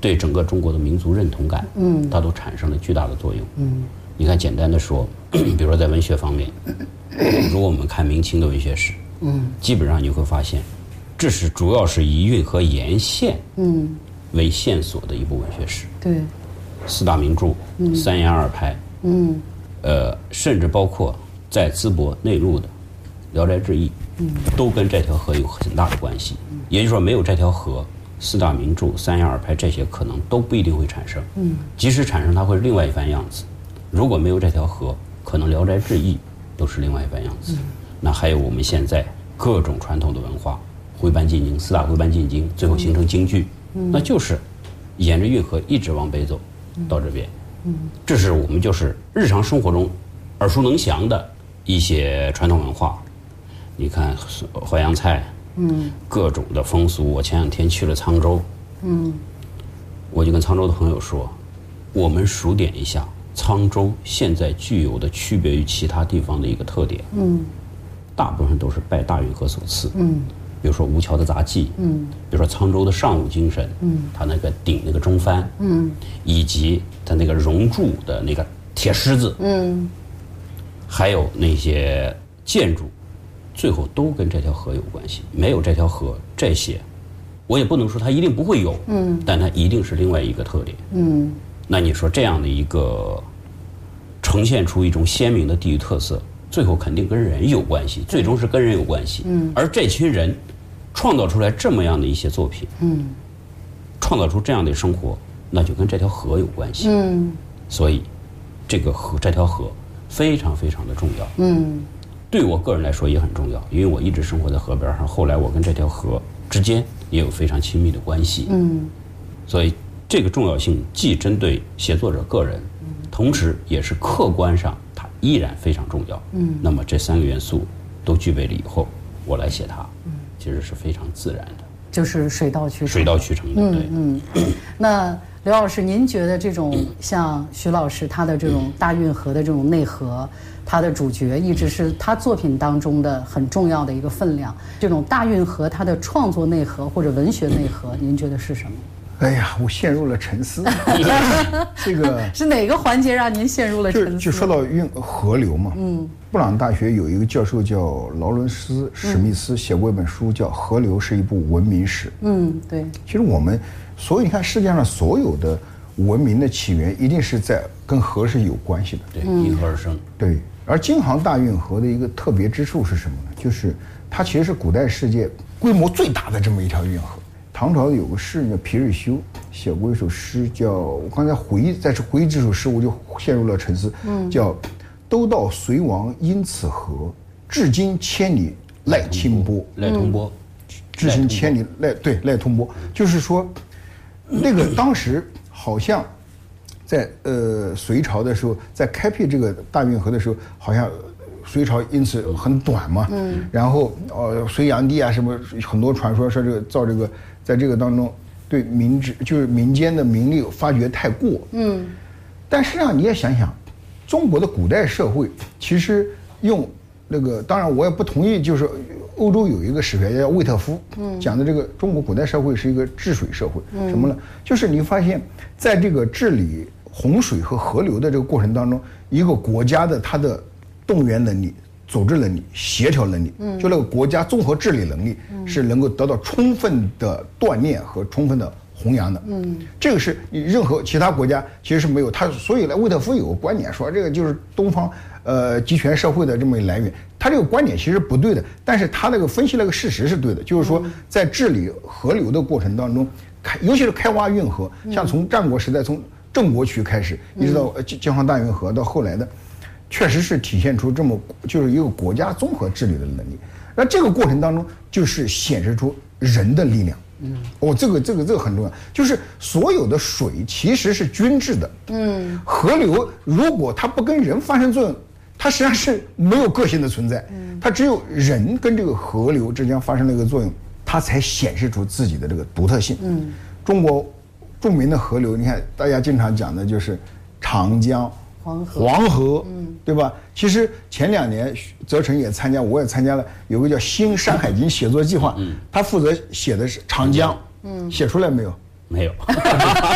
对整个中国的民族认同感，它都产生了巨大的作用。你看，简单的说，比如说在文学方面，如果我们看明清的文学史，基本上你会发现，这是主要是以运河沿线，为线索的一部文学史。 对， 四大名著，三言二拍，甚至包括在淄博内陆的《聊斋志异》，都跟这条河有很大的关系。也就是说，没有这条河，四大名著、三言二拍这些可能都不一定会产生。即使产生，它会是另外一番样子。如果没有这条河，可能《聊斋志异》都是另外一番样子。那还有我们现在各种传统的文化，徽班进京，四大徽班进京，最后形成京剧，那就是沿着运河一直往北走，到这边。这是我们就是日常生活中耳熟能详的一些传统文化。你看淮扬菜，各种的风俗。我前两天去了沧州，我就跟沧州的朋友说，我们数点一下沧州现在具有的区别于其他地方的一个特点，大部分都是拜大运河所赐，比如说吴桥的杂技，比如说沧州的尚武精神，它那个顶那个中帆，以及它那个熔铸的那个铁狮子，还有那些建筑，最后都跟这条河有关系。没有这条河，这些我也不能说它一定不会有，但它一定是另外一个特点。那你说这样的一个呈现出一种鲜明的地域特色，最后肯定跟人有关系，最终是跟人有关系。而这群人创造出来这么样的一些作品，创造出这样的生活，那就跟这条河有关系。所以这条河非常非常的重要。对我个人来说也很重要，因为我一直生活在河边上，后来我跟这条河之间也有非常亲密的关系。所以这个重要性既针对写作者个人，同时也是客观上它依然非常重要。那么这三个元素都具备了以后，我来写它，其实是非常自然的， 就是水到渠成。 水到渠成的，对。 那刘老师，您觉得这种像徐老师他的这种大运河的这种内核，他的主角一直是他作品当中的很重要的一个分量。这种大运河它的创作内核或者文学内核，您觉得是什么？ 哎呀，我陷入了沉思。这个是哪个环节让您陷入了沉思？ 就说到河流嘛，布朗大学有一个教授叫劳伦斯·史密斯，写过一本书叫《河流是一部文明史》。 对。 其实我们你看世界上所有的文明的起源，一定是跟河是有关系的。 对，因河而生。 对。而京杭大运河的一个特别之处是什么呢？就是它其实是古代世界规模最大的这么一条运河。唐朝有个诗人叫皮日休，写过一首诗叫，我刚才回忆这首诗，我就陷入了沉思，叫都道隋王因此河，至今千里赖清波。 赖通波， 至今千里赖通波，就是说，那个当时好像在隋朝的时候，在开辟这个大运河的时候，好像隋朝因此很短嘛，然后隋炀帝啊什么很多传说说这个造这个在这个当中对就是民间的名利发掘太过，但实际上你也想想，中国的古代社会其实用那个，当然我也不同意，就是欧洲有一个史学家叫魏特夫，讲的这个中国古代社会是一个治水社会，什么呢？就是你发现在这个治理洪水和河流的这个过程当中，一个国家的它的动员能力、组织能力、协调能力，就那个国家综合治理能力是能够得到充分的锻炼和充分的弘扬的。这个是你任何其他国家其实是没有。所以呢，魏特夫有个观点说，这个就是东方集权社会的这么一个来源。他这个观点其实不对的，但是他那个分析那个事实是对的，就是说在治理河流的过程当中，尤其是开挖运河，像从战国时代从郑国渠开始，一直到京杭大运河到后来的。确实是体现出就是一个国家综合治理的能力。那这个过程当中，就是显示出人的力量。这个很重要。就是所有的水其实是均质的。河流如果它不跟人发生作用，它实际上是没有个性的存在。它只有人跟这个河流之间发生了一个作用，它才显示出自己的这个独特性。中国著名的河流，你看大家经常讲的就是长江。黄河，对吧？其实前2年泽成也参加，我也参加了，有个叫新山海经写作计划，他负责写的是长江，写出来没有？ 没有。